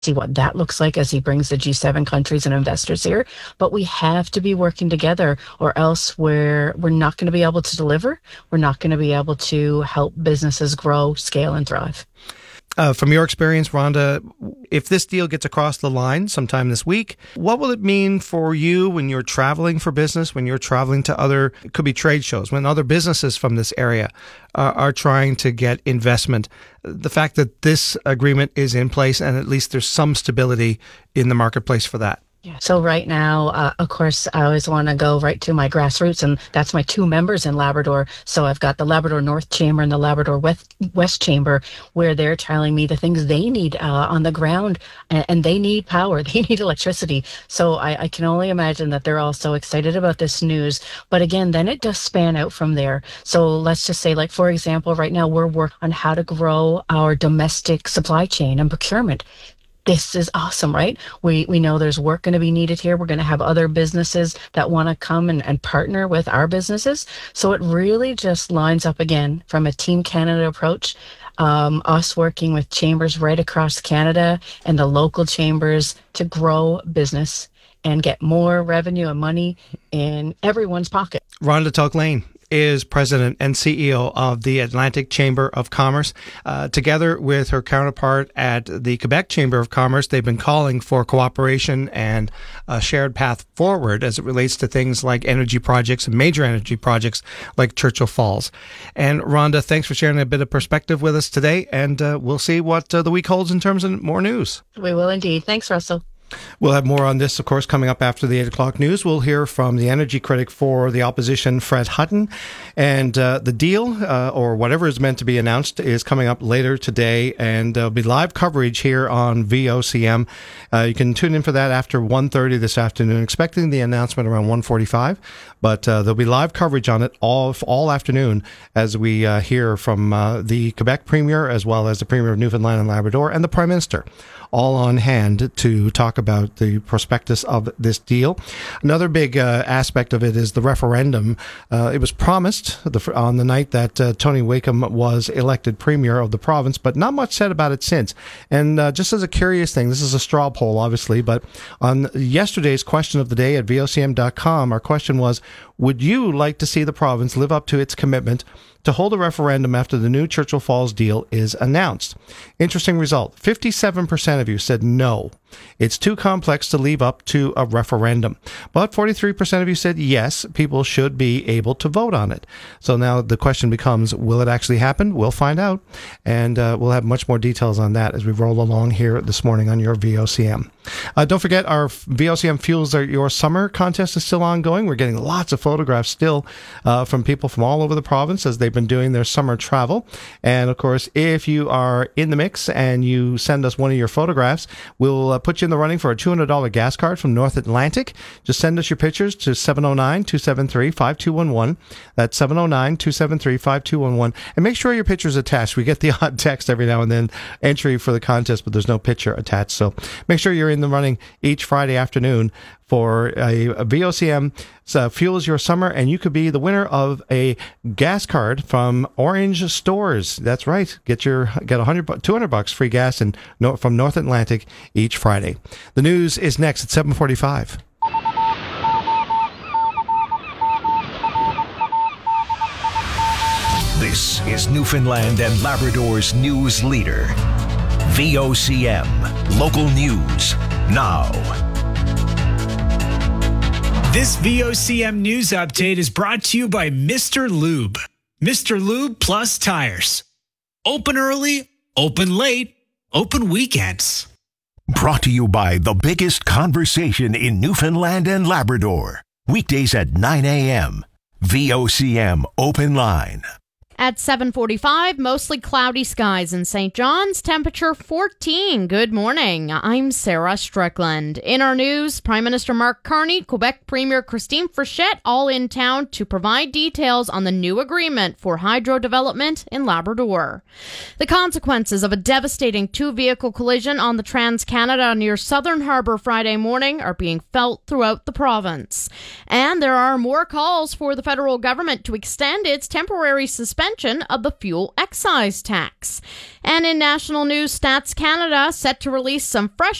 see what that looks like as he brings the G7 countries and investors here. But we have to be working together, or else we're not going to be able to deliver. We're not going to be able to help businesses grow, scale, and thrive. From your experience, Rhonda, if this deal gets across the line sometime this week, what will it mean for you when you're traveling for business, when you're traveling to other, it could be trade shows, when other businesses from this area are trying to get investment? The fact that this agreement is in place and at least there's some stability in the marketplace for that. Yeah. So right now, of course, I always want to go right to my grassroots, and that's my two members in Labrador. So I've got the Labrador North Chamber and the Labrador West Chamber, where they're telling me the things they need on the ground, and they need power, they need electricity. So I can only imagine that they're all so excited about this news. But again, then it does span out from there. So let's just say, like, for example, right now we're working on how to grow our domestic supply chain and procurement. This is awesome, right? We know there's work going to be needed here. We're going to have other businesses that want to come and partner with our businesses. So it really just lines up again from a Team Canada approach, us working with chambers right across Canada and the local chambers to grow business and get more revenue and money in everyone's pocket. Rhonda Tuck-Lane is president and CEO of the Atlantic Chamber of Commerce. Together with her counterpart at the Quebec Chamber of Commerce, they've been calling for cooperation and a shared path forward as it relates to things like energy projects and major energy projects like Churchill Falls. And Rhonda, thanks for sharing a bit of perspective with us today, and we'll see what the week holds in terms of more news. We will indeed. Thanks, Russell. We'll have more on this, of course, coming up after the 8 o'clock news. We'll hear from the energy critic for the opposition, Fred Hutton. And the deal, or whatever is meant to be announced, is coming up later today. And there'll be live coverage here on VOCM. You can tune in for that after 1:30 this afternoon, expecting the announcement around 1:45. But there'll be live coverage on it all afternoon as we hear from the Quebec Premier, as well as the Premier of Newfoundland and Labrador, and the Prime Minister, all on hand to talk about the prospectus of this deal. Another big aspect of it is the referendum. It was promised on the night that Tony Wakeham was elected Premier of the province, but not much said about it since. And just as a curious thing, this is a straw poll, obviously, but on yesterday's question of the day at vocm.com, our question was, would you like to see the province live up to its commitment to hold a referendum after the new Churchill Falls deal is announced? Interesting result. 57% of you said no. It's too complex to leave up to a referendum. But 43% of you said yes, people should be able to vote on it. So now the question becomes, will it actually happen? We'll find out. And we'll have much more details on that as we roll along here this morning on your VOCM. Don't forget, our VOCM Fuels Your Summer contest is still ongoing. We're getting lots of photographs still from people from all over the province as they've been doing their summer travel. And of course, if you are in the mix and you send us one of your photographs, we'll put you in the running for a $200 gas card from North Atlantic. Just send us your pictures to 709-273-5211. That's 709-273-5211. And make sure your picture's attached. We get the odd text every now and then, entry for the contest, but there's no picture attached. So make sure you're in the running each Friday afternoon for a VOCM Fuels Your Summer, and you could be the winner of a gas card from Orange Stores. That's right. Get $200 free gas from North Atlantic each Friday. The news is next at 7:45. This is Newfoundland and Labrador's news leader. VOCM. Local news now. This VOCM news update is brought to you by Mr. Lube. Mr. Lube Plus Tires. Open early, open late, open weekends. Brought to you by the biggest conversation in Newfoundland and Labrador. Weekdays at 9 a.m. VOCM Open Line. At 7:45, mostly cloudy skies in St. John's, temperature 14. Good morning. I'm Sarah Strickland. In our news, Prime Minister Mark Carney, Quebec Premier Christine Frechette, all in town to provide details on the new agreement for hydro development in Labrador. The consequences of a devastating two-vehicle collision on the Trans-Canada near Southern Harbour Friday morning are being felt throughout the province. And there are more calls for the federal government to extend its temporary suspension suspension of the fuel excise tax. And in national news, Stats Canada set to release some fresh